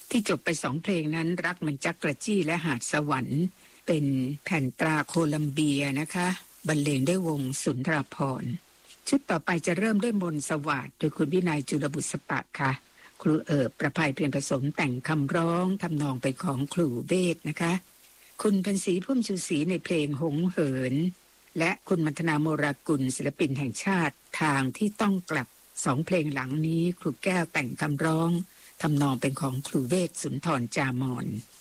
ที่จบไป2 เพลงนั้นรักมันจักกระจี้และหาดสวรรค์เป็นแผ่นตราโคลัมเบียนะคะบรรเลงด้วยวงสุนทรภรณ์ชุดต่อไปจะเริ่มด้วยมนต์สวัสดิ์โดยคุณวินัยจุลบุษปะค่ะครูประภัยเพียรผสมแต่งคำร้องทำนองเป็นของครูเวทนะคะคุณพันศรีพุ่มชูศรีในเพลงหงเหินและคุณมัทนาโมรากุลศิลปินแห่งชาติทางที่ต้องกลับ2 เพลงหลังนี้ครูแก้วแต่งคำร้องทำนองเป็นของครูเวทสุนทรจามอน